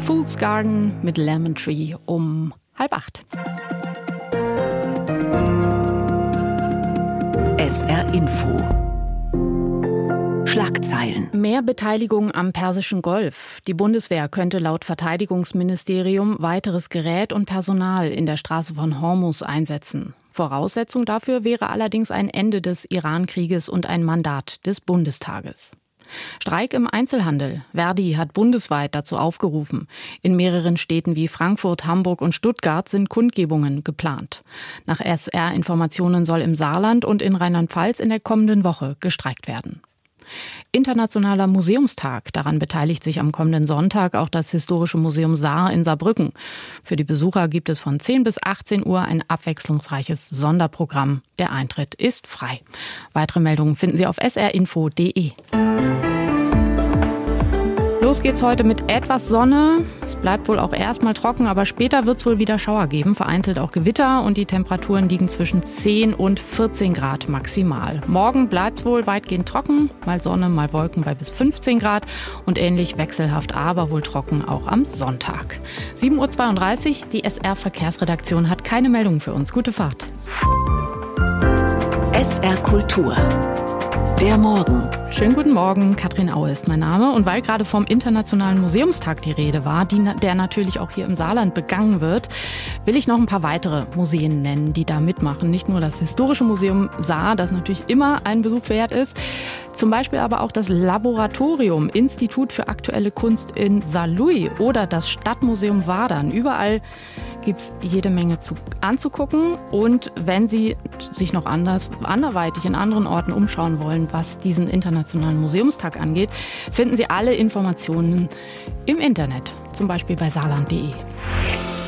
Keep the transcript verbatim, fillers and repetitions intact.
Fool's Garden mit Lemon Tree um halb acht. S R Info. Schlagzeilen. Mehr Beteiligung am Persischen Golf. Die Bundeswehr könnte laut Verteidigungsministerium weiteres Gerät und Personal in der Straße von Hormuz einsetzen. Voraussetzung dafür wäre allerdings ein Ende des Iran-Krieges und ein Mandat des Bundestages. Streik im Einzelhandel. Verdi hat bundesweit dazu aufgerufen. In mehreren Städten wie Frankfurt, Hamburg und Stuttgart sind Kundgebungen geplant. Nach S R-Informationen soll im Saarland und in Rheinland-Pfalz in der kommenden Woche gestreikt werden. Internationaler Museumstag. Daran beteiligt sich am kommenden Sonntag auch das Historische Museum Saar in Saarbrücken. Für die Besucher gibt es von zehn bis achtzehn Uhr ein abwechslungsreiches Sonderprogramm. Der Eintritt ist frei. Weitere Meldungen finden Sie auf s r info punkt d e. Los geht's heute mit etwas Sonne. Es bleibt wohl auch erstmal trocken, aber später wird es wohl wieder Schauer geben, vereinzelt auch Gewitter und die Temperaturen liegen zwischen zehn und vierzehn Grad maximal. Morgen bleibt es wohl weitgehend trocken, mal Sonne, mal Wolken bei bis fünfzehn Grad und ähnlich wechselhaft, aber wohl trocken auch am Sonntag. sieben Uhr zweiunddreißig, die S R-Verkehrsredaktion hat keine Meldung für uns. Gute Fahrt. S R Kultur. Der Morgen. Schönen guten Morgen, Katrin Aue ist mein Name. Und weil gerade vom Internationalen Museumstag die Rede war, die, der natürlich auch hier im Saarland begangen wird, will ich noch ein paar weitere Museen nennen, die da mitmachen. Nicht nur das Historische Museum Saar, das natürlich immer einen Besuch wert ist, zum Beispiel aber auch das Laboratorium Institut für aktuelle Kunst in Saarlouis oder das Stadtmuseum Wadern. Überall gibt es jede Menge zu, anzugucken. Und wenn Sie sich noch anders, anderweitig in anderen Orten umschauen wollen, was diesen Internationalen Museumstag angeht, finden Sie alle Informationen im Internet, zum Beispiel bei saarland punkt d e.